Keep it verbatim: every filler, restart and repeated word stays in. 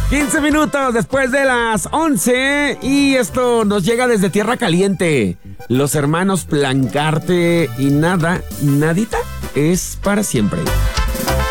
quince minutos después de las once y esto nos llega desde Tierra Caliente. Los hermanos Plancarte y nada, nadita es para siempre.